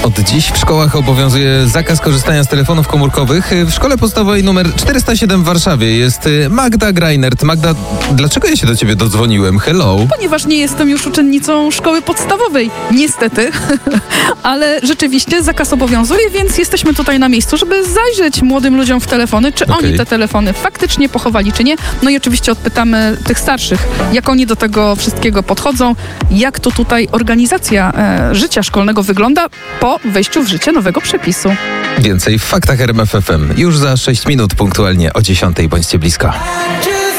Od dziś w szkołach obowiązuje zakaz korzystania z telefonów komórkowych. W szkole podstawowej numer 407 w Warszawie jest Magda Greinert. Magda, dlaczego ja się do ciebie dodzwoniłem? Hello. Ponieważ nie jestem już uczennicą szkoły podstawowej, niestety, ale rzeczywiście zakaz obowiązuje, więc jesteśmy tutaj na miejscu, żeby zajrzeć młodym ludziom w telefony, czy oni te telefony faktycznie pochowali, czy nie. No i oczywiście odpytamy tych starszych, jak oni do tego wszystkiego podchodzą, jak to tutaj organizacja życia szkolnego wygląda po wejściu w życie nowego przepisu. Więcej w Faktach RMF FM już za 6 minut punktualnie o 10:00. Bądźcie blisko.